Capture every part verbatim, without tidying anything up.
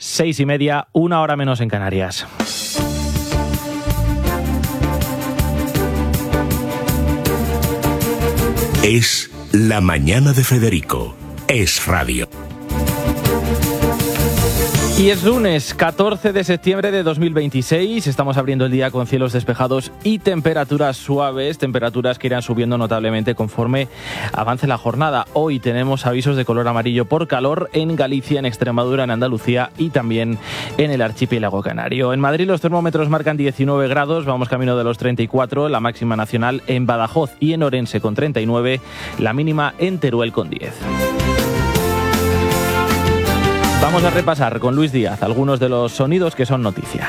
Seis y media, una hora menos en Canarias. Es la mañana de Federico. Es radio. Y es lunes, catorce de septiembre de dos mil veintiséis. Estamos abriendo el día con cielos despejados y temperaturas suaves, temperaturas que irán subiendo notablemente conforme avance la jornada. Hoy tenemos avisos de color amarillo por calor en Galicia, en Extremadura, en Andalucía y también en el archipiélago canario. En Madrid los termómetros marcan diecinueve grados, vamos camino de los treinta y cuatro, la máxima nacional en Badajoz y en Orense con treinta y nueve, la mínima en Teruel con diez. Vamos a repasar con Luis Díaz algunos de los sonidos que son noticia.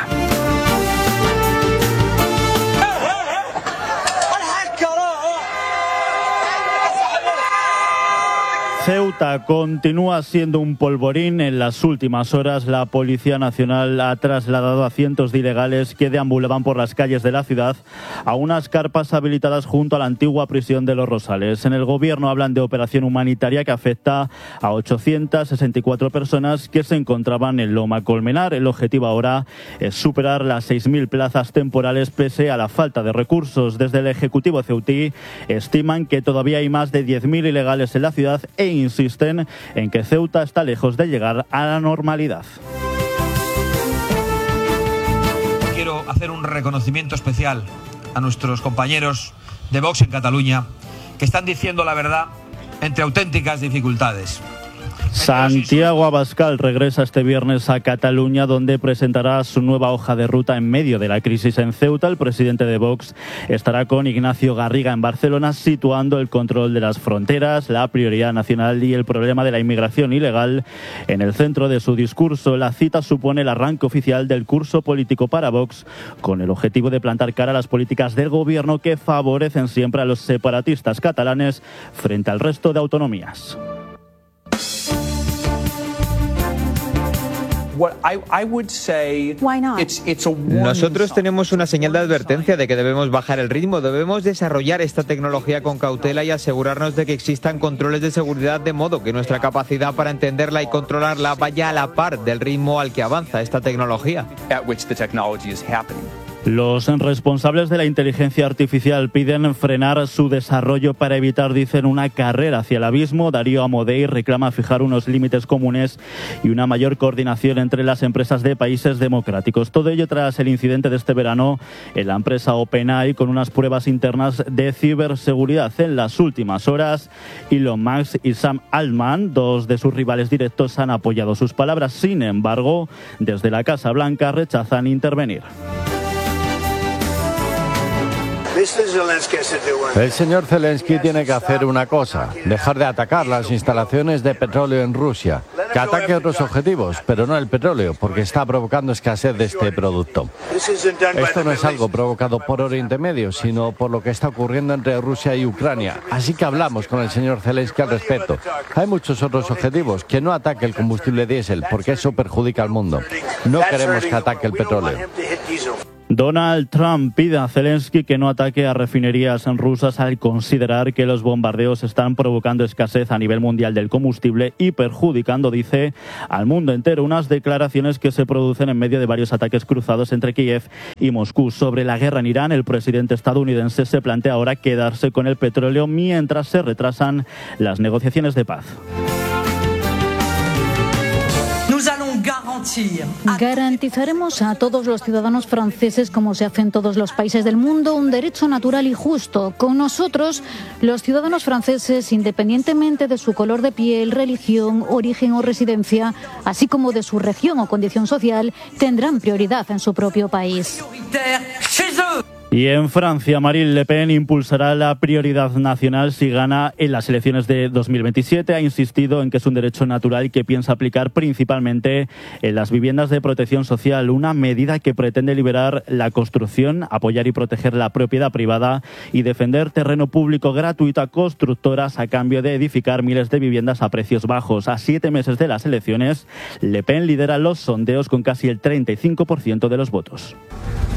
Ceuta continúa siendo un polvorín. En las últimas horas, la Policía Nacional ha trasladado a cientos de ilegales que deambulaban por las calles de la ciudad a unas carpas habilitadas junto a la antigua prisión de Los Rosales. En el gobierno hablan de operación humanitaria que afecta a ochocientas sesenta y cuatro personas que se encontraban en Loma Colmenar. El objetivo ahora es superar las seis mil plazas temporales pese a la falta de recursos. Desde el Ejecutivo ceutí estiman que todavía hay más de diez mil ilegales en la ciudad e insisten en que Ceuta está lejos de llegar a la normalidad. Quiero hacer un reconocimiento especial a nuestros compañeros de Vox en Cataluña que están diciendo la verdad entre auténticas dificultades. Santiago Abascal regresa este viernes a Cataluña, donde presentará su nueva hoja de ruta en medio de la crisis en Ceuta. El presidente de Vox estará con Ignacio Garriga en Barcelona, situando el control de las fronteras, la prioridad nacional y el problema de la inmigración ilegal en el centro de su discurso. La cita supone el arranque oficial del curso político para Vox, con el objetivo de plantar cara a las políticas del gobierno que favorecen siempre a los separatistas catalanes frente al resto de autonomías. Nosotros tenemos una señal de advertencia de que debemos bajar el ritmo, debemos desarrollar esta tecnología con cautela y asegurarnos de que existan controles de seguridad de modo que nuestra capacidad para entenderla y controlarla vaya a la par del ritmo al que avanza esta tecnología. Los responsables de la inteligencia artificial piden frenar su desarrollo para evitar, dicen, una carrera hacia el abismo. Darío Amodei reclama fijar unos límites comunes y una mayor coordinación entre las empresas de países democráticos. Todo ello tras el incidente de este verano en la empresa OpenAI con unas pruebas internas de ciberseguridad. En las últimas horas, Elon Musk y Sam Altman, dos de sus rivales directos, han apoyado sus palabras. Sin embargo, desde la Casa Blanca rechazan intervenir. El señor Zelensky tiene que hacer una cosa, dejar de atacar las instalaciones de petróleo en Rusia, que ataque otros objetivos, pero no el petróleo, porque está provocando escasez de este producto. Esto no es algo provocado por Oriente Medio, sino por lo que está ocurriendo entre Rusia y Ucrania. Así que hablamos con el señor Zelensky al respecto. Hay muchos otros objetivos, que no ataque el combustible diésel, porque eso perjudica al mundo. No queremos que ataque el petróleo. Donald Trump pide a Zelensky que no ataque a refinerías rusas al considerar que los bombardeos están provocando escasez a nivel mundial del combustible y perjudicando, dice, al mundo entero. Unas declaraciones que se producen en medio de varios ataques cruzados entre Kiev y Moscú. Sobre la guerra en Irán, el presidente estadounidense se plantea ahora quedarse con el petróleo mientras se retrasan las negociaciones de paz. Garantizaremos a todos los ciudadanos franceses, como se hace en todos los países del mundo, un derecho natural y justo. Con nosotros, los ciudadanos franceses, independientemente de su color de piel, religión, origen o residencia, así como de su región o condición social, tendrán prioridad en su propio país. Y en Francia, Marine Le Pen impulsará la prioridad nacional si gana en las elecciones de dos mil veintisiete. Ha insistido en que es un derecho natural que piensa aplicar principalmente en las viviendas de protección social, una medida que pretende liberar la construcción, apoyar y proteger la propiedad privada y defender terreno público gratuito a constructoras a cambio de edificar miles de viviendas a precios bajos. A siete meses de las elecciones, Le Pen lidera los sondeos con casi el treinta y cinco por ciento de los votos.